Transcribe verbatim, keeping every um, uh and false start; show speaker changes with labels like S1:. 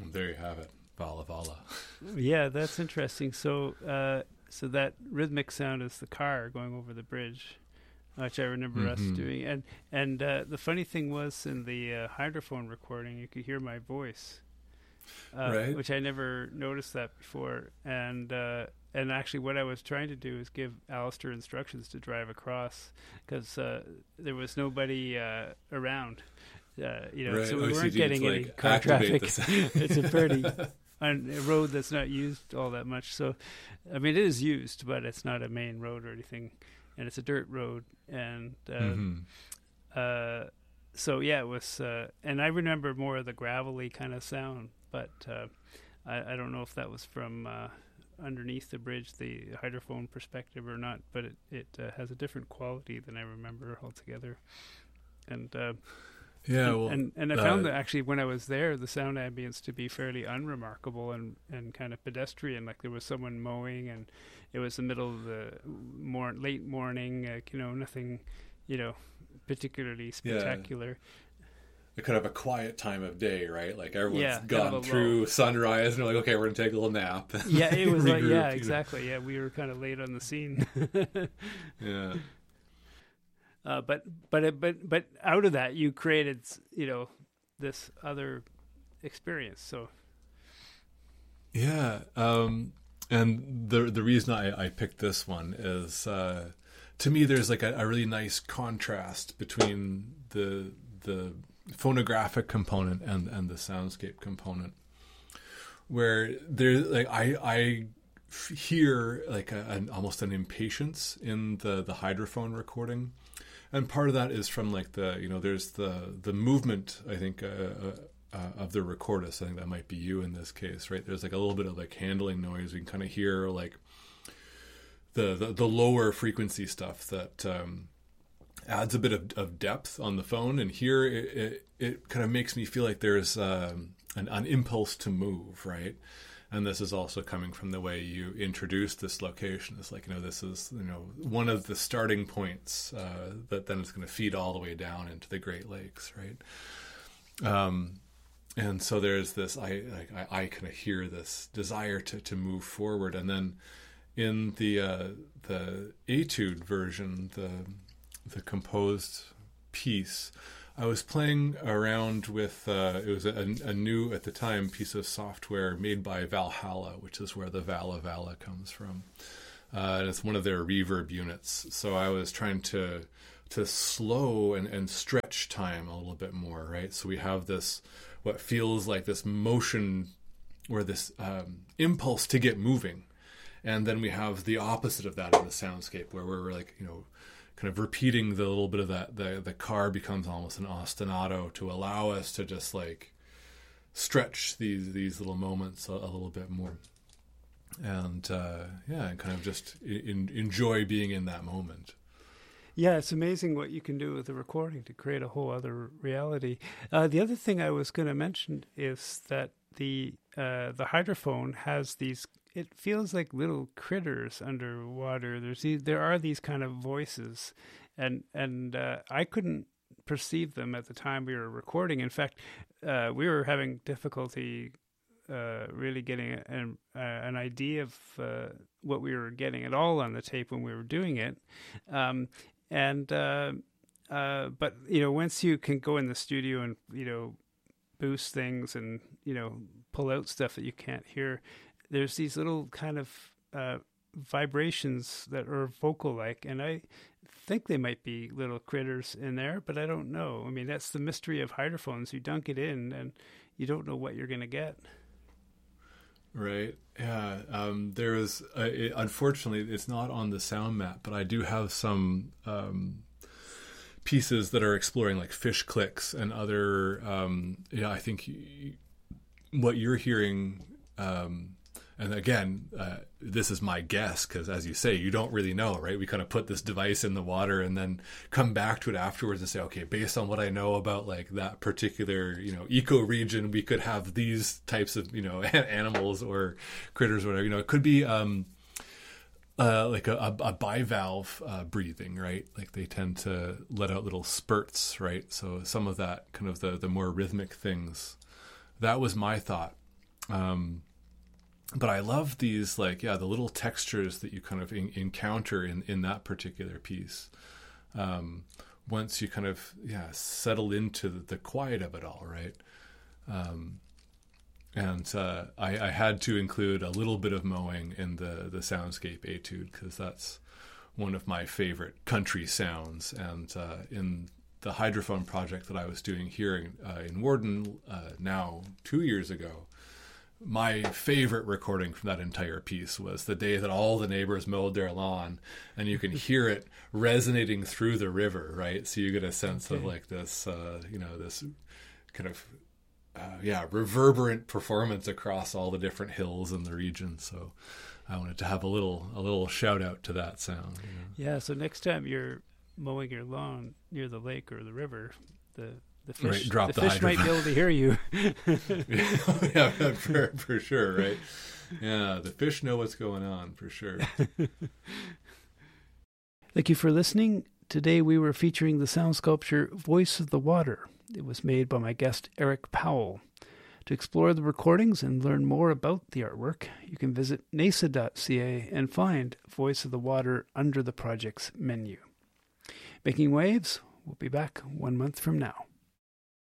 S1: boom, there you have it. Vala Vala.
S2: Yeah, that's interesting. So, uh, so that rhythmic sound is the car going over the bridge, which I remember
S1: mm-hmm.
S2: us doing. And and uh, the funny thing was, in the uh, hydrophone recording, you could hear my voice, uh,
S1: right.
S2: which I never noticed that before. And uh, and actually, what I was trying to do is give Alistair instructions to drive across, because uh, there was nobody uh, around. Uh, you know,
S1: right.
S2: so we
S1: O C D
S2: weren't getting any
S1: like
S2: car traffic.
S1: The
S2: It's a pretty on a road that's not used all that much. So, I mean, it is used, but it's not a main road or anything, and it's a dirt road. And uh,
S1: mm-hmm.
S2: uh, so, yeah, it was. Uh, and I remember more of the gravelly kind of sound, but uh, I, I don't know if that was from uh, underneath the bridge, the hydrophone perspective, or not. But it it uh, has a different quality than I remember altogether. And uh,
S1: Yeah,
S2: and,
S1: well,
S2: and and I
S1: uh,
S2: found that actually when I was there, the sound ambience to be fairly unremarkable and, and kind of pedestrian. Like there was someone mowing, and it was the middle of the more late morning. Like, you know, nothing, you know, particularly spectacular.
S1: Yeah. Kind of a quiet time of day, right? Like everyone's
S2: Yeah,
S1: gone through
S2: low.
S1: sunrise, and they're like, "Okay, we're gonna take a little nap."
S2: Yeah, it was like, yeah,
S1: know.
S2: exactly. Yeah, we were kind of late on the scene.
S1: yeah.
S2: Uh, but but it, but but out of that, you created, you know, this other experience. So
S1: yeah, um, and the the reason I, I picked this one is, uh, to me, there's like a, a really nice contrast between the the phonographic component and and the soundscape component, where there's like I I hear like a, an almost an impatience in the the hydrophone recording. And part of that is from like the, you know, there's the the movement, I think, uh, uh, uh, of the recordist. I think that might be you in this case, right? There's like a little bit of like handling noise. We can kind of hear like the, the, the lower frequency stuff that um, adds a bit of, of depth on the phone. And here it, it, it kind of makes me feel like there's um, an, an impulse to move, right? And this is also coming from the way you introduce this location. It's like, you know, this is, you know, one of the starting points uh, that then is going to feed all the way down into the Great Lakes, right? Um, and so there's this, I like, I, I kind of hear this desire to, to move forward. And then in the uh, the etude version, the the composed piece, I was playing around with, uh, it was a, a new, at the time, piece of software made by Valhalla, which is where the Vala Vala comes from. Uh, and it's one of their reverb units. So I was trying to to slow and, and stretch time a little bit more, right? So we have this, what feels like this motion or this um, impulse to get moving. And then we have the opposite of that in the soundscape, where we're like, you know, kind of repeating the little bit of that, the the car becomes almost an ostinato to allow us to just like stretch these these little moments a, a little bit more, and uh, yeah, and kind of just in, enjoy being in that moment.
S2: yeah, it's amazing what you can do with a recording to create a whole other reality. Uh, the other thing I was going to mention is that the uh, the hydrophone has these. It feels like little critters underwater. There's these, there are these kind of voices, and and uh, I couldn't perceive them at the time we were recording. In fact, uh, we were having difficulty uh, really getting an uh, an idea of uh, what we were getting at all on the tape when we were doing it. Um, and uh, uh, but you know, once you can go in the studio and you know boost things and you know pull out stuff that you can't hear, there's these little kind of uh, vibrations that are vocal-like, and I think they might be little critters in there, but I don't know. I mean, that's the mystery of hydrophones. You dunk it in, and you don't know what you're going to get.
S1: Right. Yeah. Um, there is, uh, it, unfortunately, it's not on the sound map, but I do have some um, pieces that are exploring like fish clicks and other, um, yeah, I think y- what you're hearing, um, and again, uh, this is my guess, because as you say, you don't really know, right? We kind of put this device in the water and then come back to it afterwards and say, okay, based on what I know about like that particular, you know, eco region, we could have these types of, you know, animals or critters or whatever. You know, it could be um, uh, like a, a, a bivalve uh, breathing, right? Like they tend to let out little spurts, right? So some of that kind of the, the more rhythmic things, that was my thought. Um, but I love these, like, yeah, the little textures that you kind of in, encounter in, in that particular piece. Um, once you kind of, yeah, settle into the, the quiet of it all, right? Um, and uh, I, I had to include a little bit of mowing in the, the soundscape etude, because that's one of my favorite country sounds. And uh, in the hydrophone project that I was doing here in, uh, in Warden uh, now two years ago, my favorite recording from that entire piece was the day that all the neighbors mowed their lawn, and you can hear it resonating through the river, right? So you get a sense okay. of like this, uh, you know, this kind of, uh, yeah, reverberant performance across all the different hills in the region. So I wanted to have a little, a little shout out to that sound. You know?
S2: Yeah. So next time you're mowing your lawn near the lake or the river, the The fish,
S1: right, drop
S2: the
S1: the
S2: fish might be able to hear you.
S1: yeah, for, for sure, right? Yeah, the fish know what's going on, for sure.
S2: Thank you for listening. Today we were featuring the sound sculpture Voice of the Water. It was made by my guest, Eric Powell. To explore the recordings and learn more about the artwork, you can visit N A S A dot C A and find Voice of the Water under the project's menu. Making Waves, we'll be back one month from now.